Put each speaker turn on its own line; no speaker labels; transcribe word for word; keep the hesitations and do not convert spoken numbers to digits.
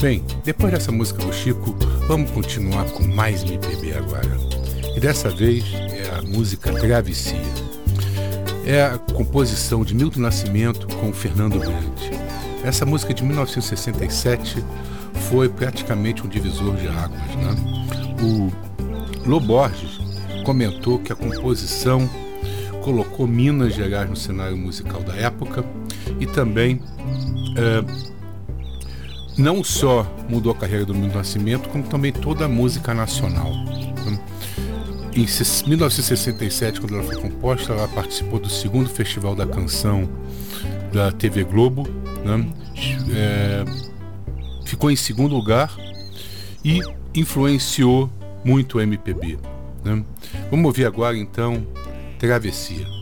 Bem, depois dessa música do Chico, vamos continuar com mais M P B agora. E dessa vez é a música Travessia. É a composição de Milton Nascimento com Fernando Brant. Essa música de mil novecentos e sessenta e sete foi praticamente um divisor de águas, né? O Lô Borges comentou que a composição colocou Minas Gerais no cenário musical da época e também é, não só mudou a carreira do Milton Nascimento, como também toda a música nacional. Em mil novecentos e sessenta e sete, quando ela foi composta, ela participou do segundo Festival da Canção da T V Globo, né? É, ficou em segundo lugar e influenciou muito o M P B, né? Vamos ouvir agora então Travessia.